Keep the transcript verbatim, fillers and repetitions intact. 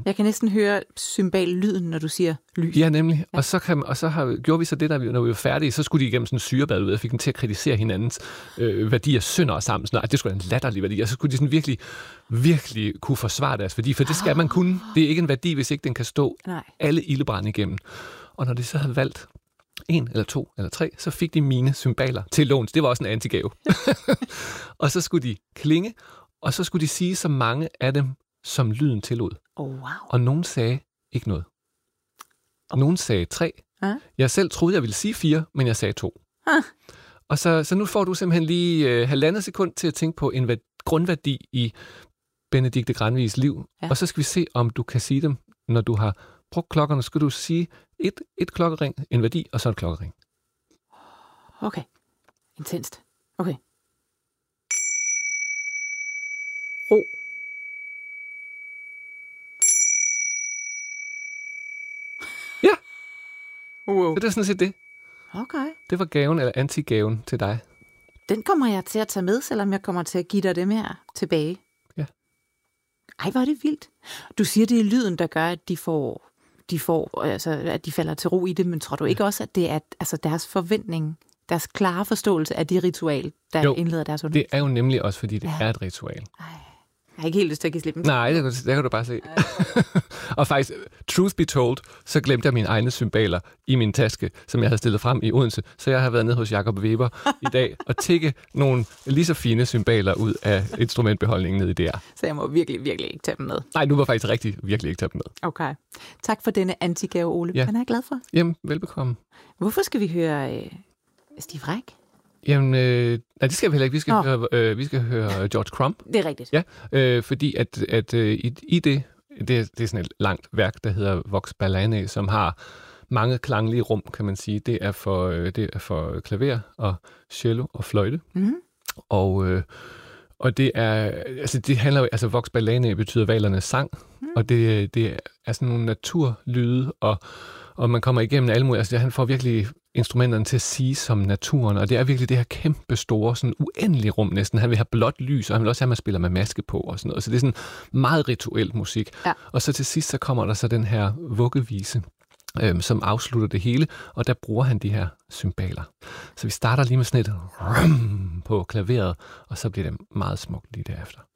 Jeg kan næsten høre cymballyden, når du siger lys. Ja, nemlig. Ja. Og så, kan, og så har, gjorde vi så det, der, når vi var færdige, så skulle de igennem sådan en syrebad ud, og fik dem til at kritisere hinandens øh, værdier sønder og sammen. Sådan, det skulle være en latterlig værdi. Og så skulle de sådan virkelig, virkelig kunne forsvare deres værdi, for det skal man kunne. Det er ikke en værdi, hvis ikke den kan stå Nej. alle ildebrand igennem. Og når de så havde valgt en eller to eller tre, så fik de mine cymbaler til låns. Det var også en antigave. Og så skulle de klinge, og så skulle de sige så mange af dem, som lyden tillod. Oh, wow. Og nogen sagde ikke noget. Oh. Nogen sagde tre. Ah. Jeg selv troede, jeg ville sige fire, men jeg sagde to. Ah. Og så, så nu får du simpelthen lige øh, halvandet sekund til at tænke på en væ- grundværdi i Benedikte Granvis liv. Ja. Og så skal vi se, om du kan sige dem, når du har brugt klokkerne. Skal du sige et, et klokkering, en værdi, og så et klokkering. Okay. Intenst. Okay. Ro. Ja. Wow. Så det er sådan set det. Okay. Det var gaven eller antigaven til dig. Den kommer jeg til at tage med, selvom jeg kommer til at give dig dem her tilbage. Ja. Ej, hvor er det vildt. Du siger, det er lyden, der gør, at de får, de får, altså, at de falder til ro i det, men tror du ikke også, at det er altså, deres forventning, deres klare forståelse af det ritual, der jo, indleder deres undervisning? Det er jo nemlig også, fordi det ja. er et ritual. Ej. Jeg har ikke helt lyst til at give slip. Nej, det kan, det kan du bare se. Og faktisk, truth be told, så glemte jeg mine egne cymbaler i min taske, som jeg havde stillet frem i Odense. Så jeg har været nede hos Jakob Weber i dag og tække nogle lige så fine cymbaler ud af instrumentbeholdningen nede i D R. Så jeg må virkelig, virkelig ikke tage dem med. Nej, du var faktisk rigtig, virkelig ikke tage dem med. Okay. Tak for denne antigave, Ole. Ja. Den er jeg glad for. Jamen, velbekomme. Hvorfor skal vi høre øh, Stig Frey? Jamen, øh, nej, det skal vi heller ikke. Vi skal, oh. høre, øh, vi skal høre George Crumb. Det er rigtigt. Ja, øh, fordi at, at øh, i, i det, det, er, det er sådan et langt værk, der hedder Vox Ballanae, som har mange klanglige rum, kan man sige. Det er for, øh, det er for klaver og cello og fløjte. Mm. Og, øh, og det er, altså det handler jo, altså Vox Ballanae betyder valernes sang, mm. og det, det er sådan nogle naturlyde, og, og man kommer igennem alle mulige, altså han får virkelig instrumenterne til at sige som naturen, og det er virkelig det her kæmpe store, sådan uendelige rum næsten. Han vil have blåt lys, og han vil også have, at man spiller med maske på og sådan noget. Så det er sådan meget rituelt musik. Ja. Og så til sidst, så kommer der så den her vuggevise, øhm, som afslutter det hele, og der bruger han de her cymbaler. Så vi starter lige med sådan et rum på klaveret, og så bliver det meget smukt lige derefter.